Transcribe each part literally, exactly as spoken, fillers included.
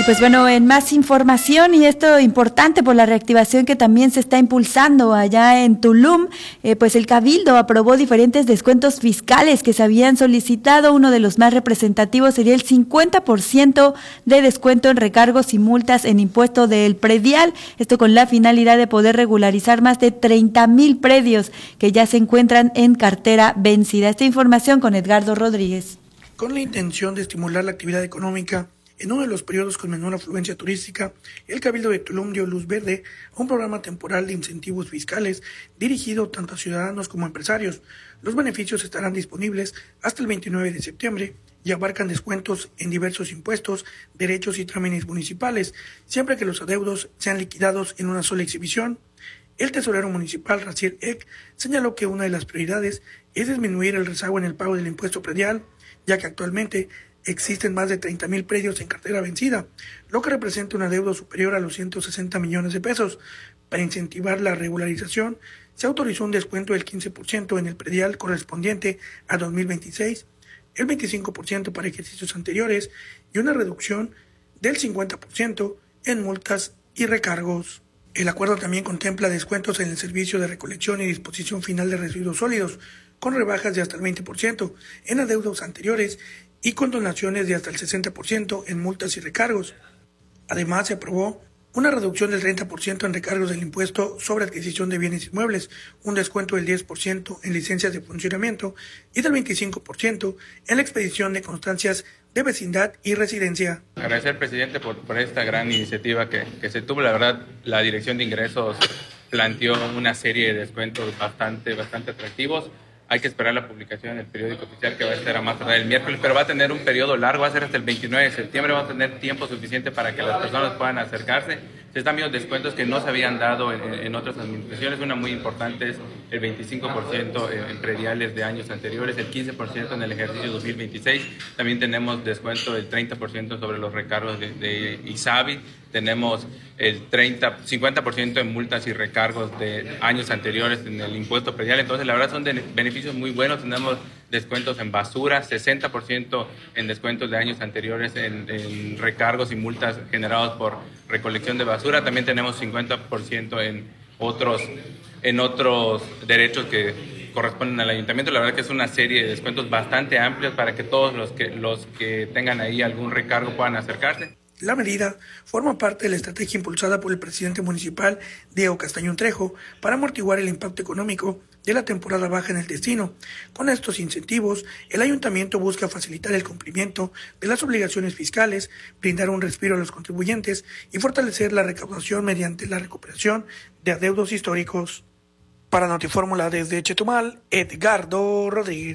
Y pues bueno, en más información, y esto importante por la reactivación que también se está impulsando allá en Tulum, eh, pues el Cabildo aprobó diferentes descuentos fiscales que se habían solicitado. Uno de los más representativos sería el cincuenta por ciento de descuento en recargos y multas en impuesto del predial, esto con la finalidad de poder regularizar más de treinta mil predios que ya se encuentran en cartera vencida. Esta información con Edgardo Rodríguez. Con la intención de estimular la actividad económica en uno de los periodos con menor afluencia turística, el Cabildo de Tulum dio luz verde a un programa temporal de incentivos fiscales dirigido tanto a ciudadanos como a empresarios. Los beneficios estarán disponibles hasta el veintinueve de septiembre y abarcan descuentos en diversos impuestos, derechos y trámites municipales, siempre que los adeudos sean liquidados en una sola exhibición. El tesorero municipal, Raciel Eck, señaló que una de las prioridades es disminuir el rezago en el pago del impuesto predial, ya que actualmente existen más de treinta mil predios en cartera vencida, lo que representa un adeudo superior a los ciento sesenta millones de pesos. Para incentivar la regularización, se autorizó un descuento del quince por ciento en el predial correspondiente a dos mil veintiséis, el veinticinco por ciento para ejercicios anteriores y una reducción del cincuenta por ciento en multas y recargos. El acuerdo también contempla descuentos en el servicio de recolección y disposición final de residuos sólidos, con rebajas de hasta el veinte por ciento en adeudos anteriores y con donaciones de hasta el sesenta por ciento en multas y recargos. Además, se aprobó una reducción del treinta por ciento en recargos del impuesto sobre adquisición de bienes inmuebles, un descuento del diez por ciento en licencias de funcionamiento y del veinticinco por ciento en la expedición de constancias de vecindad y residencia. Agradecer al presidente por, por esta gran iniciativa que, que se tuvo. La verdad, la Dirección de Ingresos planteó una serie de descuentos bastante, bastante atractivos. Hay que esperar la publicación en el periódico oficial, que va a estar a más tardar el miércoles, pero va a tener un periodo largo, va a ser hasta el veintinueve de septiembre, va a tener tiempo suficiente para que las personas puedan acercarse. Se están viendo descuentos que no se habían dado en, en otras administraciones. Una muy importante es el veinticinco por ciento en prediales de años anteriores, el quince por ciento en el ejercicio dos mil veintiséis. También tenemos descuento del treinta por ciento sobre los recargos de, de ISABI. Tenemos el treinta, cincuenta por ciento en multas y recargos de años anteriores en el impuesto predial. Entonces, la verdad, son de beneficios muy buenos. Tenemos descuentos en basura, sesenta por ciento en descuentos de años anteriores en, en recargos y multas generados por recolección de basura. También tenemos cincuenta por ciento en otros, en otros derechos que corresponden al ayuntamiento. La verdad que es una serie de descuentos bastante amplios para que todos los que, los que tengan ahí algún recargo puedan acercarse. La medida forma parte de la estrategia impulsada por el presidente municipal, Diego Castañón Trejo, para amortiguar el impacto económico de la temporada baja en el destino. Con estos incentivos, el ayuntamiento busca facilitar el cumplimiento de las obligaciones fiscales, brindar un respiro a los contribuyentes y fortalecer la recaudación mediante la recuperación de adeudos históricos. Para Notifórmula desde Chetumal, Edgardo Rodríguez.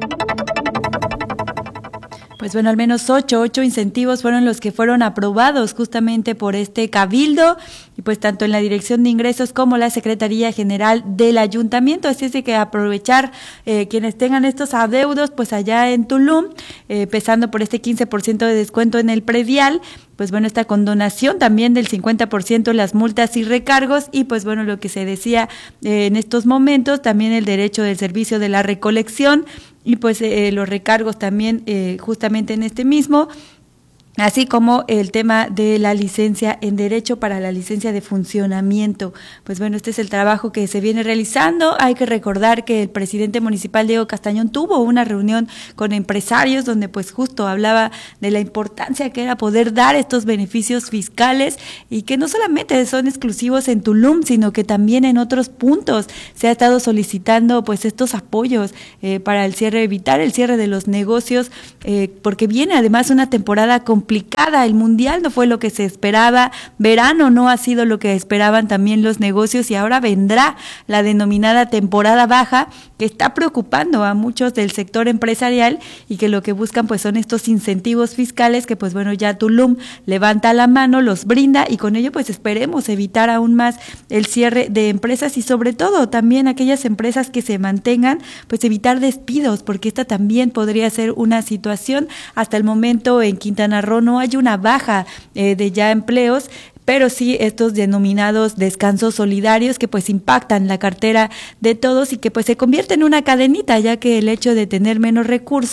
Pues bueno, al menos ocho, ocho incentivos fueron los que fueron aprobados justamente por este cabildo, y pues tanto en la Dirección de Ingresos como la Secretaría General del Ayuntamiento. Así es de que aprovechar eh, quienes tengan estos adeudos, pues allá en Tulum, eh, empezando por este quince por ciento de descuento en el predial, pues bueno, esta condonación también del cincuenta por ciento en las multas y recargos, y pues bueno, lo que se decía eh, en estos momentos, también el derecho del servicio de la recolección, y pues eh, los recargos también eh, justamente en este mismo, así como el tema de la licencia en derecho para la licencia de funcionamiento. Pues bueno, este es el trabajo que se viene realizando. Hay que recordar que el presidente municipal Diego Castañón tuvo una reunión con empresarios donde pues justo hablaba de la importancia que era poder dar estos beneficios fiscales, y que no solamente son exclusivos en Tulum, sino que también en otros puntos se ha estado solicitando pues estos apoyos eh, para el cierre, evitar el cierre de los negocios, eh, porque viene además una temporada complicada. complicada, el mundial no fue lo que se esperaba, verano no ha sido lo que esperaban también los negocios, y ahora vendrá la denominada temporada baja, que está preocupando a muchos del sector empresarial, y que lo que buscan pues son estos incentivos fiscales que pues bueno, ya Tulum levanta la mano, los brinda, y con ello pues esperemos evitar aún más el cierre de empresas, y sobre todo también aquellas empresas que se mantengan, pues evitar despidos, porque esta también podría ser una situación. Hasta el momento en Quintana Roo no hay una baja eh, de ya empleos, pero sí estos denominados descansos solidarios que pues impactan la cartera de todos, y que pues se convierte en una cadenita, ya que el hecho de tener menos recursos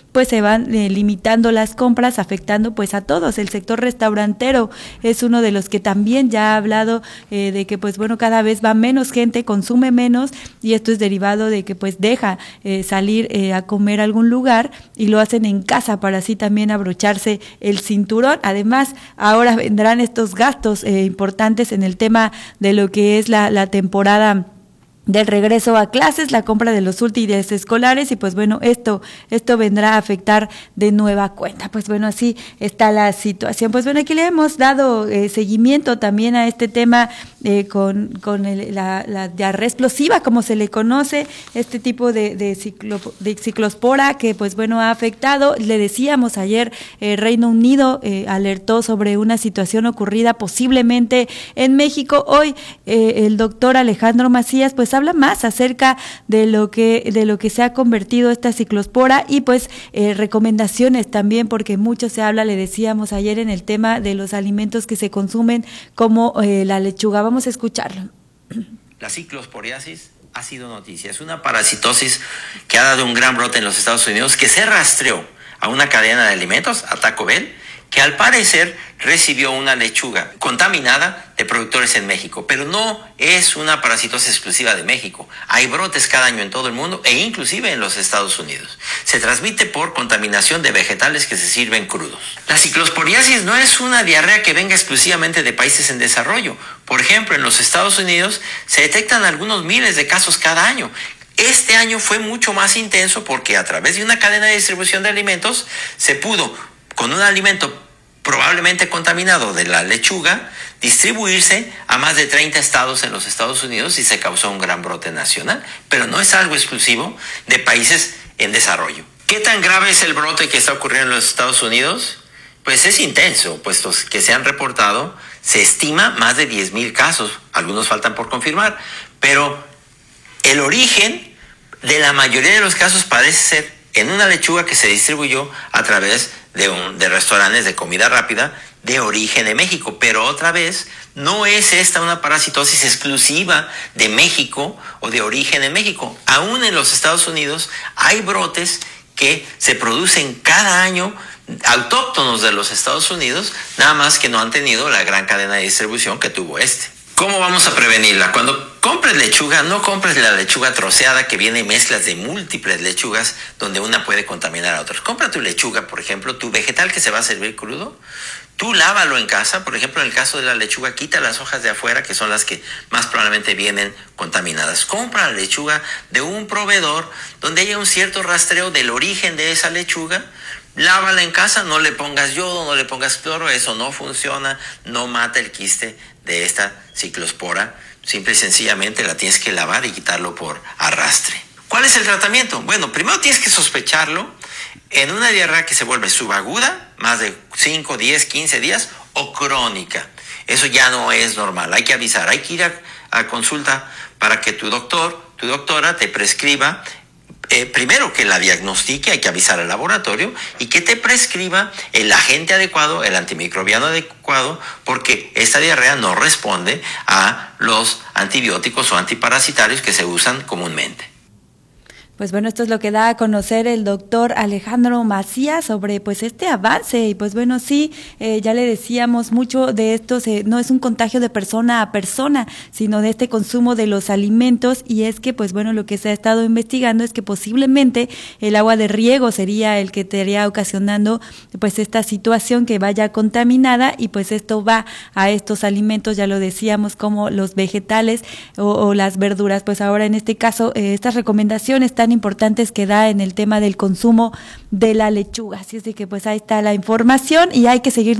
pues se van eh, limitando las compras, afectando pues a todos. El sector restaurantero es uno de los que también ya ha hablado eh, de que pues bueno, cada vez va menos gente, consume menos, y esto es derivado de que pues deja eh, salir eh, a comer a algún lugar y lo hacen en casa para así también abrocharse el cinturón. Además, ahora vendrán estos gastos eh, importantes en el tema de lo que es la, la temporada del regreso a clases, la compra de los útiles escolares, y pues bueno, esto esto vendrá a afectar de nueva cuenta. Pues bueno, así está la situación. Pues bueno, aquí le hemos dado eh, seguimiento también a este tema eh, con, con el, la, la diarrea explosiva, como se le conoce, este tipo de, de, ciclo, de ciclospora que pues bueno ha afectado. Le decíamos ayer, eh, Reino Unido eh, alertó sobre una situación ocurrida posiblemente en México. Hoy eh, el doctor Alejandro Macías pues habla más acerca de lo que de lo que se ha convertido esta ciclospora y pues eh, recomendaciones también, porque mucho se habla, le decíamos ayer, en el tema de los alimentos que se consumen como eh, la lechuga. Vamos a escucharlo. La ciclosporiasis ha sido noticia. Es una parasitosis que ha dado un gran brote en los Estados Unidos, que se rastreó a una cadena de alimentos, a Taco Bell, que al parecer recibió una lechuga contaminada de productores en México. Pero no es una parasitosis exclusiva de México. Hay brotes cada año en todo el mundo e inclusive en los Estados Unidos. Se transmite por contaminación de vegetales que se sirven crudos. La ciclosporiasis no es una diarrea que venga exclusivamente de países en desarrollo. Por ejemplo, en los Estados Unidos se detectan algunos miles de casos cada año. Este año fue mucho más intenso porque a través de una cadena de distribución de alimentos se pudo, con un alimento probablemente contaminado de la lechuga, distribuirse a más de treinta estados en los Estados Unidos y se causó un gran brote nacional. Pero no es algo exclusivo de países en desarrollo. ¿Qué tan grave es el brote que está ocurriendo en los Estados Unidos? Pues es intenso, puesto que se han reportado, se estima más de diez mil casos, algunos faltan por confirmar, pero el origen de la mayoría de los casos parece ser en una lechuga que se distribuyó a través de, un, de restaurantes de comida rápida de origen de México. Pero otra vez, no es esta una parasitosis exclusiva de México o de origen en México. Aún en los Estados Unidos hay brotes que se producen cada año autóctonos de los Estados Unidos, nada más que no han tenido la gran cadena de distribución que tuvo este. ¿Cómo vamos a prevenirla? Cuando compres lechuga, no compres la lechuga troceada que viene en mezclas de múltiples lechugas donde una puede contaminar a otros. Compra tu lechuga, por ejemplo, tu vegetal que se va a servir crudo, tú lávalo en casa. Por ejemplo, en el caso de la lechuga, quita las hojas de afuera, que son las que más probablemente vienen contaminadas. Compra la lechuga de un proveedor donde haya un cierto rastreo del origen de esa lechuga. Lávala en casa, no le pongas yodo, no le pongas cloro, eso no funciona, no mata el quiste de esta ciclospora. Simple y sencillamente la tienes que lavar y quitarlo por arrastre. ¿Cuál es el tratamiento? Bueno, primero tienes que sospecharlo en una diarrea que se vuelve subaguda, más de cinco, diez, quince días, o crónica. Eso ya no es normal, hay que avisar, hay que ir a, a consulta para que tu doctor, tu doctora te prescriba. Eh, primero que la diagnostique, hay que avisar al laboratorio y que te prescriba el agente adecuado, el antimicrobiano adecuado, porque esta diarrea no responde a los antibióticos o antiparasitarios que se usan comúnmente. Pues bueno, esto es lo que da a conocer el doctor Alejandro Macías sobre pues este avance. Y pues bueno, sí, eh, ya le decíamos, mucho de esto se, no es un contagio de persona a persona, sino de este consumo de los alimentos. Y es que pues bueno, lo que se ha estado investigando es que posiblemente el agua de riego sería el que estaría ocasionando pues esta situación, que vaya contaminada, y pues esto va a estos alimentos, ya lo decíamos, como los vegetales o, o las verduras. Pues ahora en este caso, eh, estas recomendaciones tan importantes que da en el tema del consumo de la lechuga. Así es de que pues ahí está la información y hay que seguir